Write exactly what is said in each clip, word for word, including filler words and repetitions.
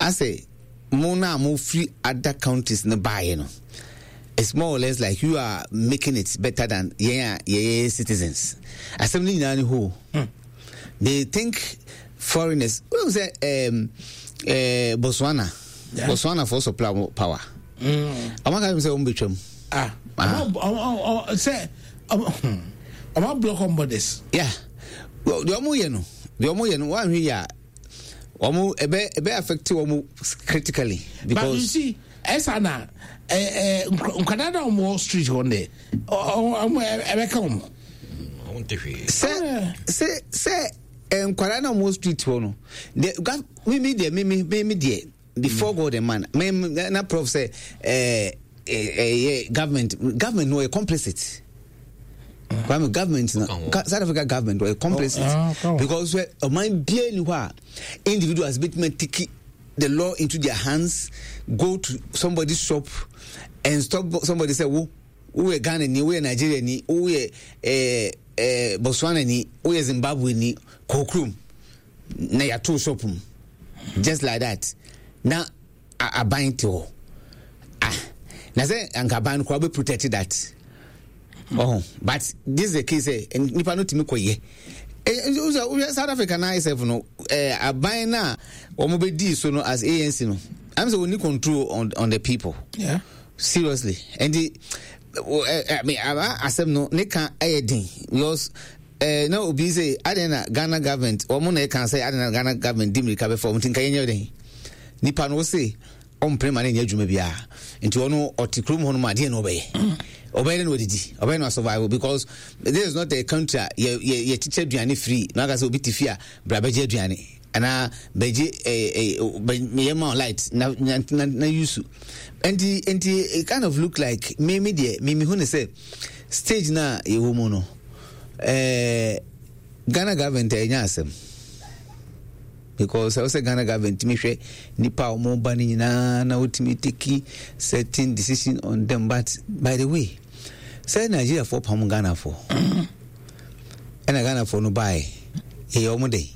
I say more now more free other countries in the buy, you know. It's more or less like you are making it better than yeah, yeah, citizens. Assembly who mm. they think foreigners. What was that? Um, uh, Botswana, yeah. Botswana for supply power. Mm. I'm not going to say umbitrum. Ah, I'm uh-huh. say I'm I'm block on borders. Yeah, well, the omo yeno, the omo yeno. One here, omo ebe ebe affect omo critically because but you see, esana. Eh eh Canada on Wall Street one day. Oh, I'm ebe come. I want to hear. Say say say um Canada on Wall Street one. The got me me there me me me there before God the man. Me na prof say eh eh government government no complicit. Kwame government na South Africa government were complicit because we a mind be anywhere individuals bit men take the law into their hands, go to somebody's shop and stop somebody say, "Who, who are Ghana ni, who are Nigeria ni, who are eh eh Botswana ni, who are Zimbabwe ni, kokrum na ya two shopum, just like that." Now I bind to ah. Now say anka ban ko be protected that. Oh, but this is the case. And nipa no timi koye. South Africa na itself no eh aban na omo be di so no as A N C no I'm say we need control on on the people. Yeah, seriously. And the I mean asem no ne kan ayedin because eh na obi say adena Ghana government omo na kan say adena Ghana government dim rika be for mtin kan yenye den nipa no say on prema na nya adwuma bia nti ono otikrum ho no ma de no be obey no didi obey no survival because this is not a country ye ye teacher duane free na ga say obi tifia bra beje duane ana beje eh me ma light na na use and the and it kind of look like me me there me me hu ne say stage na e wo mu no eh Ghana government e nya asem because I say Ghana government me hwe nipa omo ba ni na na ultimate take certain decision on them. But by the way, say Nigeria for pam Ghana for and Ghana for no buy e omo dey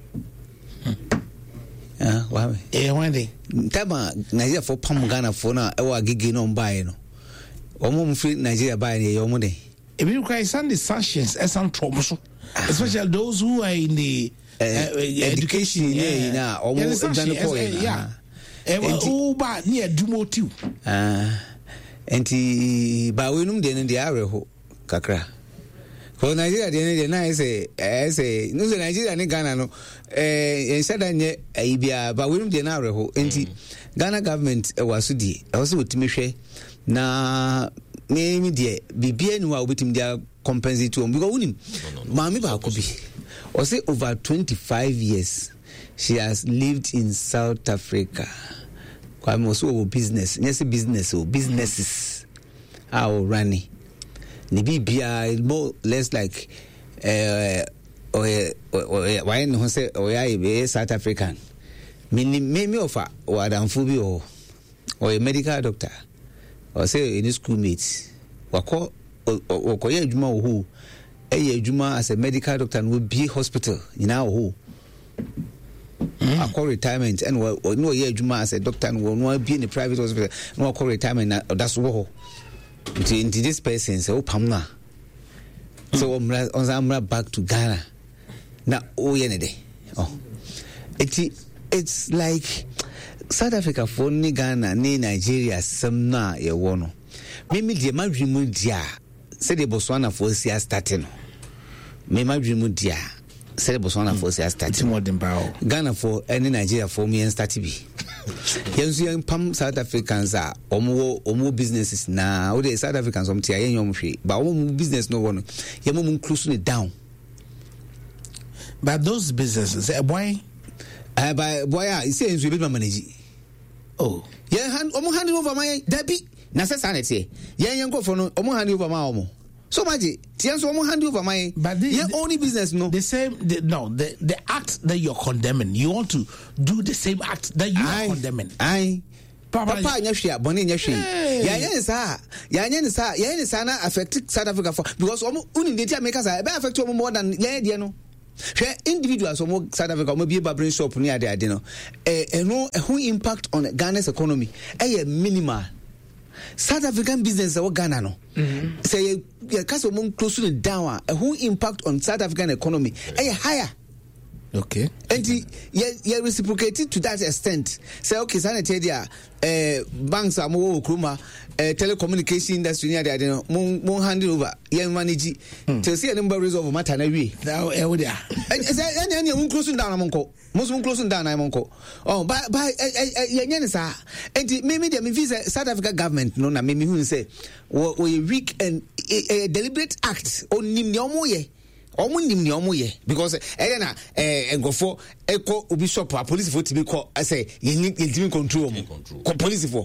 ah wa e one day taba Nigeria for pam Ghana for na e wa gigi no buy no omo mfi Nigeria buy e omo dey e be require send the sanctions and some trouble so especially those who are in the Uh, uh, education, yeah, yeah, almost done for yeah. Oh, but near Dumotu. Ah, and he, but we know then the area, Kakra. For Nigeria, the nice, I say, no, Nigeria and Ghana, no, eh, said that Abia, but we know the area, and he, Ghana government was Sudi, also with Miche, na name dear, be bien while with him, they are compensated to him because him, Mammy Bakobi. Or say over twenty-five years she has lived in South Africa. Kwame also business, yes business or businesses are running. Nibi bia more less like uh or why no say or ya South African. Mini me offer or adamfubi or or a medical doctor or say in schoolmates. Wako or koye juma who Eye Juma as a medical doctor and will be hospital in our home. I call retirement and no year Juma as a doctor and will not be in a private hospital. No call retirement. That's war. Into this person say, "Oh, Pamna." So I'm on back to Ghana. Now, oh, yenede. Oh, it it's like South Africa for ni Ghana ni Nigeria. Some na ye wono. Maybe the my dream dia. Say the Botswana for see starting. Me my dream dia. Say the Botswana for see starting. More than bao. Ghana for any Nigeria for me and start be. Yensu young pam South Africans are omo omo businesses na. O the South Africans om tia yen yom hwe. But omo business no one. Yemo mum closely down. But those businesses, eh boy. Eh by boy ah, you say yensu be manage. Oh. Yeah, hand omo hand over my Debbie. Na say sanity yen yen go for no omo hand over my omo so much tian so omo hand over my but the, your only business no the same the, no the the act that you're condemning you want to do the same act that you I, are condemning I papa nya hwe abone nya hwe ya nya nsa ya nya nsa ya nya nsa na affect South Africa for because omo uni dey make us be affect omo more than yeah dey no hwe individuals omo South Africa omo be barbering shop ni ade ade no eh eno who impact on Ghana's economy eh minimal. South African business that Ghana no mm-hmm. say your case omo close to down a who impact on South African economy eh higher. Okay. And you you reciprocated to that extent. Say okay, sanity there uh banks are more kruma uh telecommunication industry near there mon mon handle over yen manage to see a number resolve matter na we. Now e wo there. And say any mon closing down monko. Most mon closing down na monko. Oh by by yen sa. And me me me visa South Africa government no na me me hu say we weak and a deliberate act on nim omo ye. Omo nim ni omo ye because eh na eh engofo eko obi shop police for to be call I say you need you control omo police for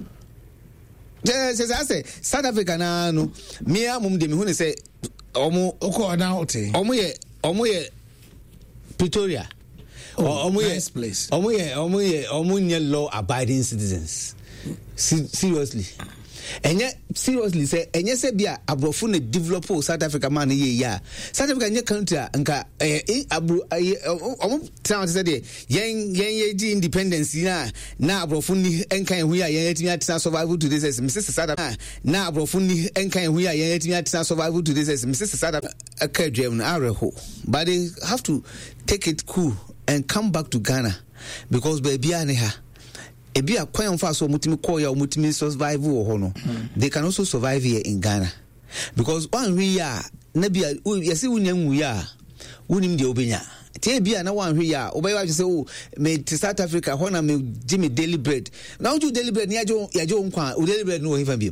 just say South Africa na no me amum de me hu say omo oko na ote omo ye omo ye Pretoria omo ye nice place omo ye omo ye omo nye law abiding citizens seriously. And yet, seriously, say, and yes, be a abrofune develop South Africa man ye ya. South Africa nye country anka eh abro omo town say dey yen yen ye independence na na abrofune enkan hu ya yen yetimi atena survival to this as Missus South Africa na abrofune enkan hu ya yen yetimi atena survival to this as Missus South Africa akadwem na areho. But they have to take it cool and come back to Ghana because baby aneha ebi akwan fa so mutimi call ya mutimi survive wo ho no they can also survive here in Ghana because one we ya na bia yesi wunyan wu ya wunim de obenya tie bia na one we ya obewa say oh me to South Africa ho na me Jimmy daily bread na you daily bread ni ajo yajo nkwa o daily bread no wo hifa biem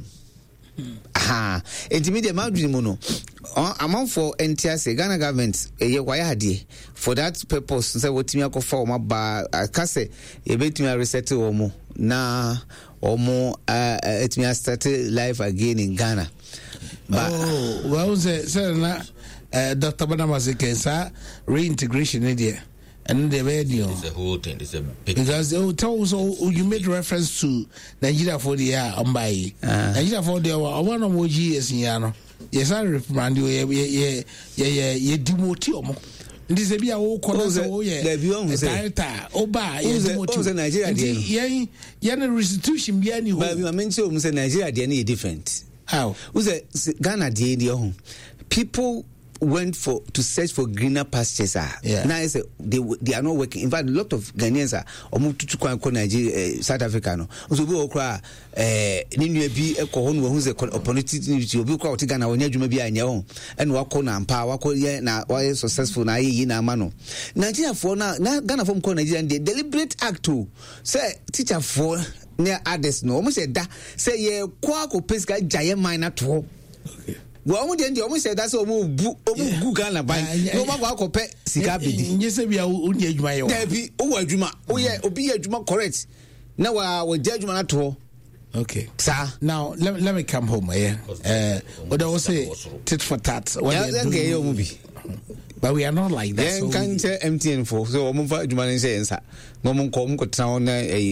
aha intermediate madri mo no amount for N T S Ghana government e kwaya hade for that purpose say wotimi akofa o maba akase e betimi reset o mo na o mo etimi start life again in Ghana but oh well say say na Doctor Banamase Kensa reintegration idea and the radio it's a whole thing it's a big because oh tell so you made reference to Nigeria for the year on by Nigeria for the one of more years in Yano yes I reprimand you yeah yeah yeah yeah demote omo this be a whole corner so yeah director oba yeah demote Nigeria yeah yeah na restitution be any but you mention say Nigeria dey na different how who's Ghana dey dey home people went for to search for greener pastures. Yeah. Now it's a, they they are not working. In fact, a lot of Ghanaians are or move to to Nigeria, uh, South Africa. No, so we okra eh ninu ebi ekọ ho who's the opportunity obi okra oti Ghana wonya dwuma bi anya ho and wako na mpa wako ye na why successful na ye na ama no. Nigeria for na Ghana from call Nigeria dey deliberate act to say teacher for near others no almost say da say ye kwa ko pesca giant mine to. Well, we didn't almost say that's all move book Ghana by no matter what compare sika bidi. Yes, we are only Juma. There be oh Juma. Oh yeah, obi Juma correct. Now uh we Juma at all. Okay. Sir. Now let, let me come home here. Uh what I was say tit for tat. Yeah, that's your movie. But we are not like that. So can say M T N for so omo fa Juma say answer. No mo ko mo ko town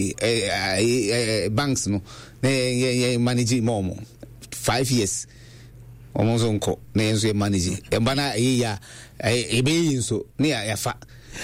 eh banks no. Na manage more five years. Almost uncle, names we manage. And bana ya a baby so near Efa.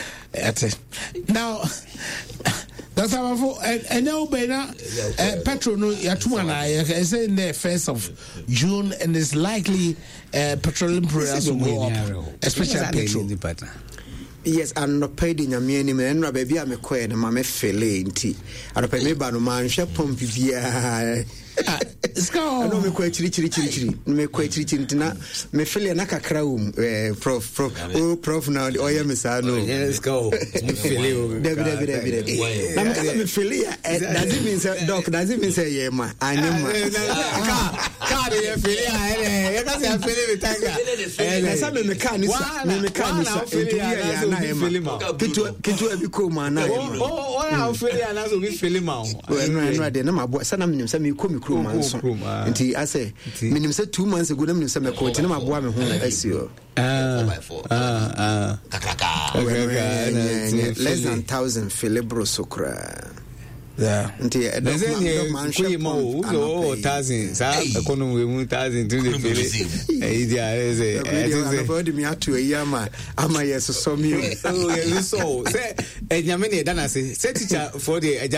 Now, that's how I know Bena Petro Yatuna. I say in the first of June, and it's likely petroleum prices will go up, especially petrol. Yes, I'm not paid in a minimum, and baby, I'm a queen, and my fillet. I don't pay me by no man, shall pump you. I know me quite rich, rich, rich, me quite rich into me fill na kakra um prof prof oh prof now the oil misano. Let's go. Me fill David David David. Na me kasa me fill ya does it mean say doc does it mean say yeah ma anima. Car car dey fill ya eh you can say fill me tanga. Na sa me me car ni sa me me car ni sa into ya na ema. Kitu kitu abi ko ma na ema. Oh oh na fill ya na so me fill ma. Well no no dey na ma bo sa na me say me ko me Nti I say minim say two months ago na minim say me ko nti na maboa me ho asio ah ah kakaka less than one thousand filibro sokra Yeah. Nti kuyi ma o o thousand sa economy mu thousand to the feel. Eh dia is eh body me atu e ama ama yes so me. Oh yes so say enyame ne da na say teacher for the